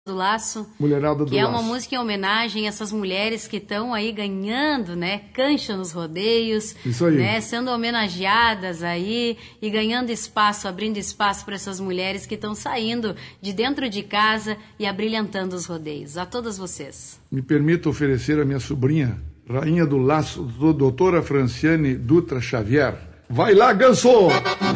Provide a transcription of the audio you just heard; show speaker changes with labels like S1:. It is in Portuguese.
S1: do Laço,
S2: Mulherada do
S1: que é
S2: Laço.
S1: uma música em homenagem a essas mulheres que estão aí ganhando, né, cancha nos rodeios,
S2: Isso aí.
S1: né, sendo homenageadas aí e ganhando espaço, abrindo espaço para essas mulheres que estão saindo de dentro de casa e abrilhantando os rodeios. A todas vocês.
S2: Me permito oferecer a minha sobrinha, rainha do Laço, doutora Franciane Dutra Xavier. Vai lá, Ganso!